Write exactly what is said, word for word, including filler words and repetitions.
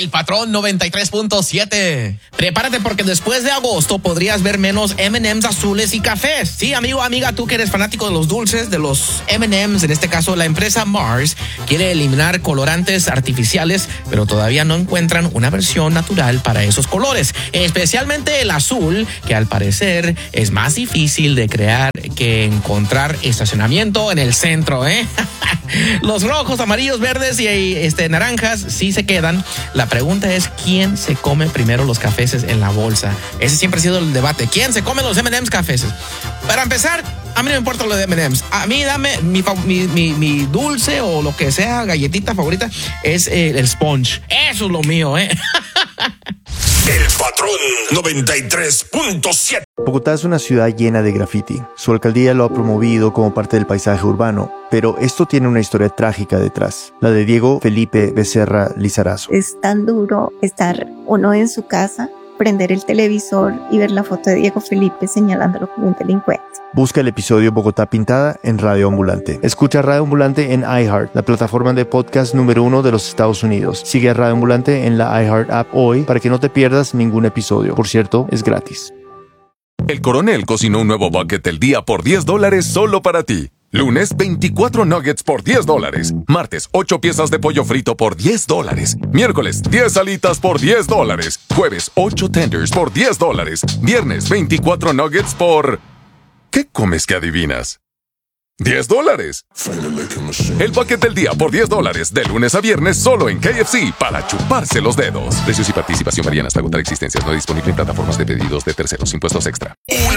El Patrón noventa y tres punto siete. Prepárate porque después de agosto podrías ver menos eme and eme's azules y cafés. Sí, amigo, amiga, tú que eres fanático de los dulces, de los eme and eme's, en este caso la empresa Mars quiere eliminar colorantes artificiales, pero todavía no encuentran una versión natural para esos colores, especialmente el azul, que al parecer es más difícil de crear que encontrar estacionamiento en el centro, ¿eh? Los rojos, amarillos, verdes y este, naranjas sí se quedan. La pregunta es, ¿quién se come primero los cafés en la bolsa? Ese siempre ha sido el debate. ¿Quién se come los eme and eme's cafés? Para empezar, a mí no me importa lo de eme and eme's. A mí dame mi, mi, mi, mi dulce o lo que sea, galletita favorita, es el, el sponge. Eso es lo mío, ¿eh? El Patrón noventa y tres punto siete. Bogotá es una ciudad llena de graffiti. Su alcaldía lo ha promovido como parte del paisaje urbano, pero esto tiene una historia trágica detrás, la de Diego Felipe Becerra Lizarazo. Es tan duro estar uno en su casa, prender el televisor y ver la foto de Diego Felipe señalándolo como un delincuente. Busca el episodio Bogotá Pintada en Radio Ambulante. Escucha Radio Ambulante en iHeart, la plataforma de podcast número uno de los Estados Unidos. Sigue a Radio Ambulante en la iHeart app hoy para que no te pierdas ningún episodio. Por cierto, es gratis. El Coronel cocinó un nuevo bucket del día por diez dólares solo para ti. Lunes, veinticuatro nuggets por diez dólares. Martes, ocho piezas de pollo frito por diez dólares. Miércoles, diez alitas por diez dólares. Jueves, ocho tenders por diez dólares. Viernes, veinticuatro nuggets por... ¿Qué comes que adivinas? ¡diez dólares! El bucket del día por diez dólares, de lunes a viernes, solo en K F C, para chuparse los dedos. Precios y participación varían hasta agotar existencias. No disponible en plataformas de pedidos de terceros. Impuestos extra.